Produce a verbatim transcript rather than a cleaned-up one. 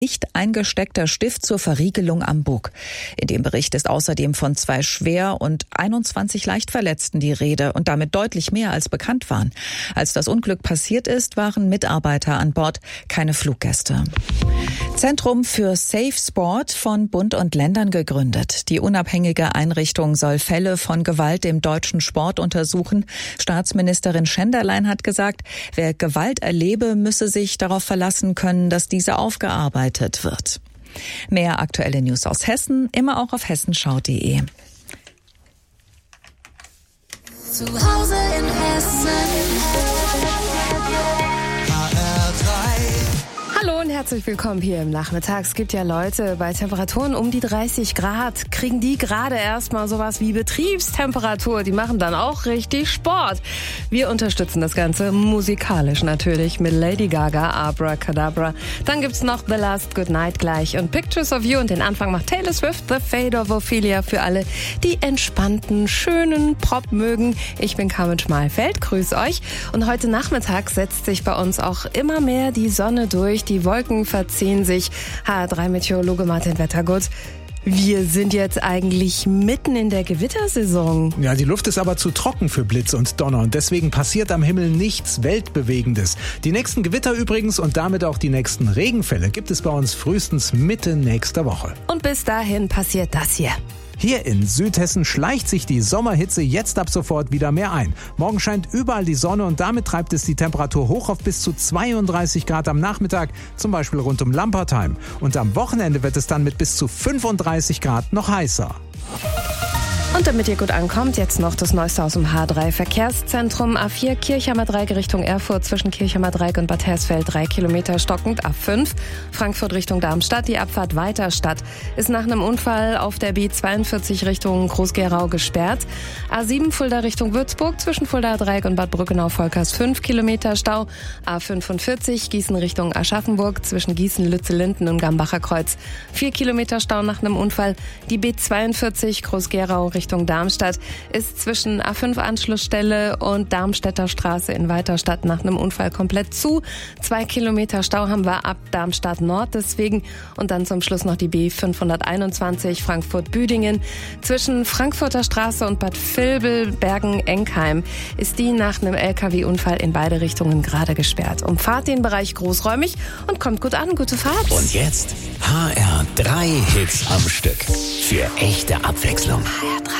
nicht eingesteckter Stift zur Verriegelung am Bug. In dem Bericht ist außerdem von zwei schwer und einundzwanzig leicht Verletzten die Rede und damit deutlich mehr als bekannt waren. Als das Unglück passiert ist, waren Mitarbeiter an Bord, keine Fluggäste. Zentrum für Safe Sport von Bund und Ländern gegründet. Die unabhängige Einrichtung soll Fälle von Gewalt im deutschen Sport untersuchen. Staatsministerin Schenderlein hat gesagt, wer Gewalt erlebe, müsse sich darauf verlassen können, dass diese aufgearbeitet wird. Mehr aktuelle News aus Hessen, immer auch auf hessenschau punkt de. Zu Hause in Hessen. Hallo und herzlich willkommen hier im Nachmittag. Es gibt ja Leute bei Temperaturen um die dreißig Grad, kriegen die gerade erstmal sowas wie Betriebstemperatur. Die machen dann auch richtig Sport. Wir unterstützen das Ganze musikalisch natürlich mit Lady Gaga, Abracadabra. Dann gibt's noch The Last Goodnight gleich und Pictures of You. Und den Anfang macht Taylor Swift, The Fate of Ophelia für alle, die entspannten, schönen Pop mögen. Ich bin Carmen Schmalfeld, grüß euch. Und heute Nachmittag setzt sich bei uns auch immer mehr die Sonne durch. Die Wolken verziehen sich. H R drei Meteorologe Martin Wettergut. Wir sind jetzt eigentlich mitten in der Gewittersaison. Ja, die Luft ist aber zu trocken für Blitz und Donner und deswegen passiert am Himmel nichts Weltbewegendes. Die nächsten Gewitter übrigens und damit auch die nächsten Regenfälle gibt es bei uns frühestens Mitte nächster Woche. Und bis dahin passiert das hier. Hier in Südhessen schleicht sich die Sommerhitze jetzt ab sofort wieder mehr ein. Morgen scheint überall die Sonne und damit treibt es die Temperatur hoch auf bis zu zweiunddreißig Grad am Nachmittag, zum Beispiel rund um Lampertheim. Und am Wochenende wird es dann mit bis zu fünfunddreißig Grad noch heißer. Und damit ihr gut ankommt, jetzt noch das Neueste aus dem H drei Verkehrszentrum. A vier Kirchheimer Dreieck Richtung Erfurt zwischen Kirchheimer Dreieck und Bad Hersfeld drei Kilometer stockend. A fünf Frankfurt Richtung Darmstadt. Die Abfahrt Weiterstadt ist nach einem Unfall auf der B zweiundvierzig Richtung Groß-Gerau gesperrt. A sieben Fulda Richtung Würzburg zwischen Fulda Dreieck und Bad Brückenau-Volkers fünf Kilometer Stau. A fünfundvierzig Gießen Richtung Aschaffenburg zwischen Gießen, Lützellinden und Gambacher Kreuz vier Kilometer Stau nach einem Unfall. Die B zweiundvierzig Groß-Gerau Richtung Darmstadt ist zwischen A fünf Anschlussstelle und Darmstädter Straße in Weiterstadt nach einem Unfall komplett zu. Zwei Kilometer Stau haben wir ab Darmstadt Nord deswegen. Und dann zum Schluss noch die B fünfhunderteinundzwanzig Frankfurt-Büdingen. Zwischen Frankfurter Straße und Bad Vilbel-Bergen-Enkheim ist die nach einem L K W-Unfall in beide Richtungen gerade gesperrt. Umfahrt den Bereich großräumig und kommt gut an. Gute Fahrt. Und jetzt H R drei Hits am Stück. Für echte Abwechslung. H R drei